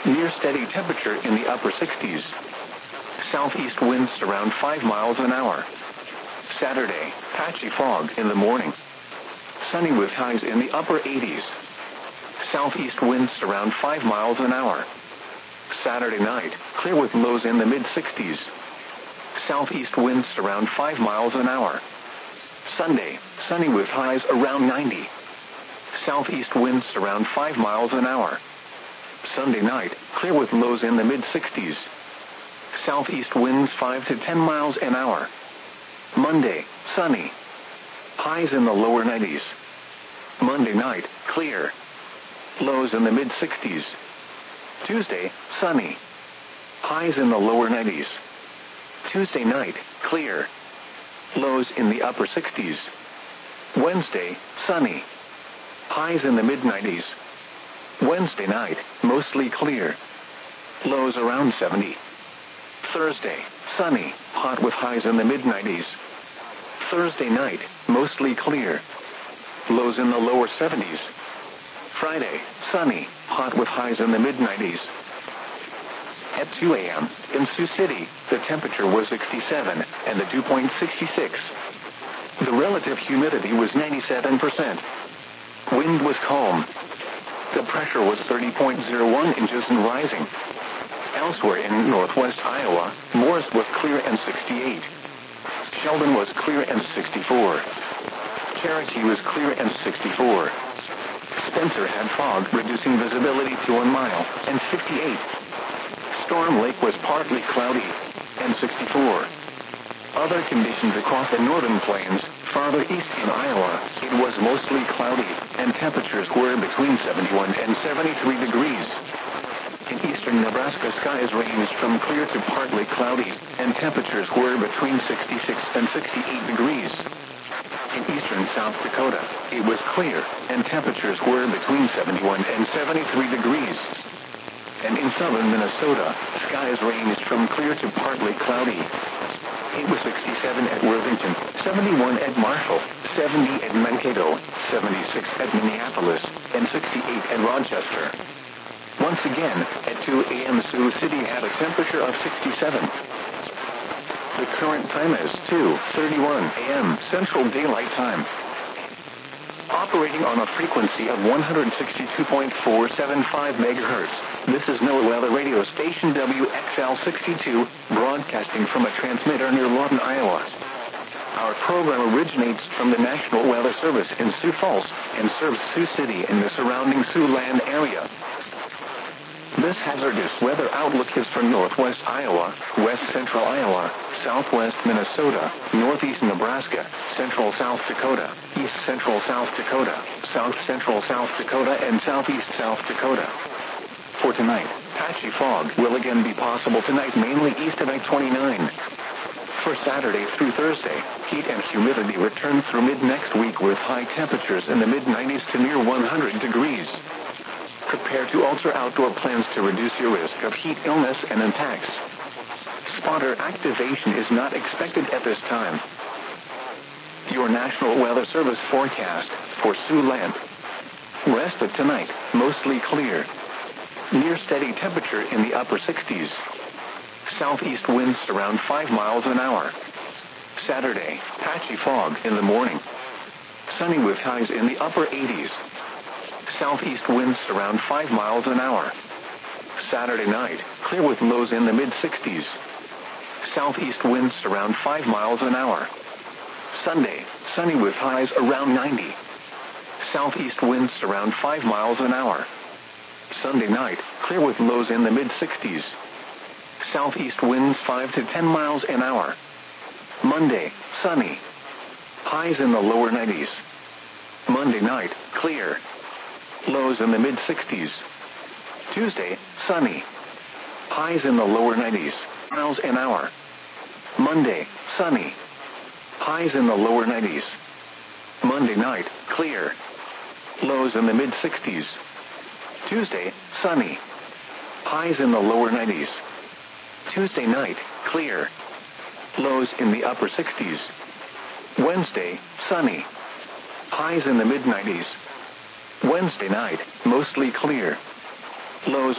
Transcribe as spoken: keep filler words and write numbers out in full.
Near steady temperature in the upper sixties. Southeast winds around five miles an hour. Saturday, patchy fog in the morning. Sunny with highs in the upper eighties. Southeast winds around five miles an hour. Saturday night, clear with lows in the mid-sixties. Southeast winds around five miles an hour. Sunday, sunny with highs around ninety. Southeast winds around five miles an hour. Sunday night, clear with lows in the mid-sixties. Southeast winds five to ten miles an hour. Monday, sunny. Highs in the lower nineties. Monday night, clear. Lows in the mid-sixties. Tuesday, sunny. Highs in the lower nineties. Tuesday night, clear. Lows in the upper sixties. Wednesday, sunny. Highs in the mid-nineties. Wednesday night, mostly clear. Lows around seventy. Thursday, sunny, hot with highs in the mid-nineties. Thursday night, mostly clear. Lows in the lower seventies. Friday, sunny, hot with highs in the mid-nineties. At two a.m., in Sioux City, the temperature was sixty-seven, and the dew point sixty-six. The relative humidity was ninety-seven percent. Wind was calm. The pressure was thirty point zero one inches and rising. Elsewhere in northwest Iowa, Morris was clear and sixty-eight. Sheldon was clear and sixty-four. Cherokee was clear and sixty-four. Spencer had fog reducing visibility to one mile and fifty-eight. Storm Lake was partly cloudy and sixty-four. Other conditions across the northern plains, farther east in Iowa, it was mostly cloudy, and temperatures were between seventy-one and seventy-three degrees. In eastern Nebraska, skies ranged from clear to partly cloudy, and temperatures were between sixty-six and sixty-eight degrees. In eastern South Dakota, it was clear, and temperatures were between seventy-one and seventy-three degrees. And in southern Minnesota, skies ranged from clear to partly cloudy. It was sixty-seven at Worthington, seventy-one at Marshall, seventy at Mankato, seventy-six at Minneapolis, and sixty-eight at Rochester. Once again, at two a.m. Sioux City had a temperature of sixty-seven. The current time is two thirty-one a.m. Central Daylight Time. Operating on a frequency of one hundred sixty-two point four seven five megahertz, this is NOAA Weather Radio Station W X L sixty-two, broadcasting from a transmitter near Lawton, Iowa. Our program originates from the National Weather Service in Sioux Falls and serves Sioux City and the surrounding Siouxland area. This hazardous weather outlook is for northwest Iowa, west central Iowa, southwest Minnesota, northeast Nebraska, central South Dakota, east central South Dakota, south central South Dakota, and southeast South Dakota. For tonight, patchy fog will again be possible tonight, mainly east of I twenty-nine. For Saturday through Thursday, heat and humidity return through mid-next week with high temperatures in the mid-nineties to near one hundred degrees. Prepare to alter outdoor plans to reduce your risk of heat illness and attacks. Spotter activation is not expected at this time. Your National Weather Service forecast for Siouxland. Rest of tonight, mostly clear. Near steady temperature in the upper sixties. Southeast winds around five miles an hour. Saturday, patchy fog in the morning. Sunny with highs in the upper eighties. Southeast winds around five miles an hour. Saturday night, clear with lows in the mid-sixties. Southeast winds around five miles an hour. Sunday, sunny with highs around ninety. Southeast winds around five miles an hour. Sunday night, clear with lows in the mid-sixties. Southeast winds five to ten miles an hour. Monday, sunny. Highs in the lower nineties. Monday night, clear. Lows in the mid-sixties. Tuesday, sunny. Highs in the lower nineties. Miles an hour. Monday, sunny. Highs in the lower nineties. Monday night, clear. Lows in the mid-sixties. Tuesday, sunny. Highs in the lower nineties. Tuesday night, clear. Lows in the upper sixties. Wednesday, sunny. Highs in the mid-nineties. Wednesday night, mostly clear. Lows